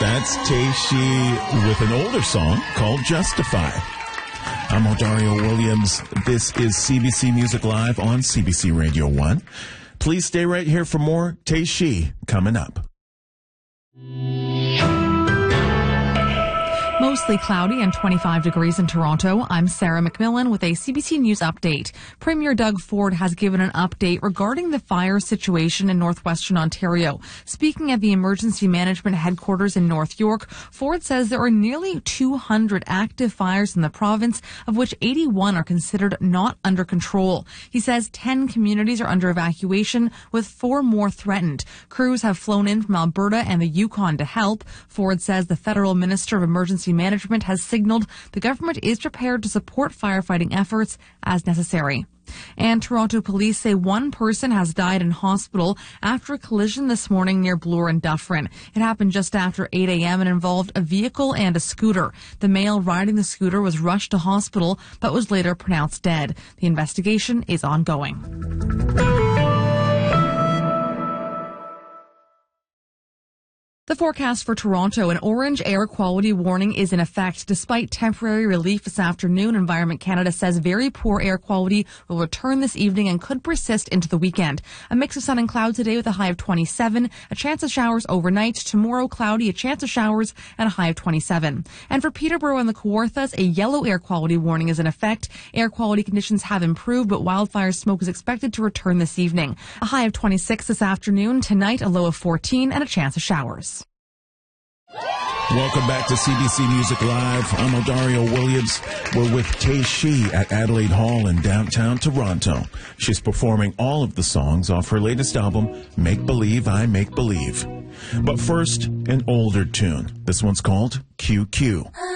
That's Tayshia with an older song called Justify. I'm Odario Williams. This is CBC Music Live on CBC Radio 1. Please stay right here for more Tayshia coming up. Mostly cloudy and 25 degrees in Toronto. I'm Sarah McMillan with a CBC News update. Premier Doug Ford has given an update regarding the fire situation in northwestern Ontario. Speaking at the Emergency Management Headquarters in North York, Ford says there are nearly 200 active fires in the province, of which 81 are considered not under control. He says 10 communities are under evacuation, with 4 more threatened. Crews have flown in from Alberta and the Yukon to help. Ford says the Federal Minister of Emergency Management has signaled the government is prepared to support firefighting efforts as necessary. And Toronto police say one person has died in hospital after a collision this morning near Bloor and Dufferin. It happened just after 8 a.m. and involved a vehicle and a scooter. The male riding the scooter was rushed to hospital but was later pronounced dead. The investigation is ongoing. The forecast for Toronto: an orange air quality warning is in effect. Despite temporary relief this afternoon, Environment Canada says very poor air quality will return this evening and could persist into the weekend. A mix of sun and cloud today with a high of 27, a chance of showers overnight. Tomorrow, cloudy, a chance of showers, and a high of 27. And for Peterborough and the Kawarthas, a yellow air quality warning is in effect. Air quality conditions have improved, but wildfire smoke is expected to return this evening. A high of 26 this afternoon. Tonight, a low of 14 and a chance of showers. Welcome back to CBC Music Live. I'm Odario Williams. We're with Tayshia at Adelaide Hall in downtown Toronto. She's performing all of the songs off her latest album, Make Believe I Make Believe. But first, an older tune. This one's called QQ.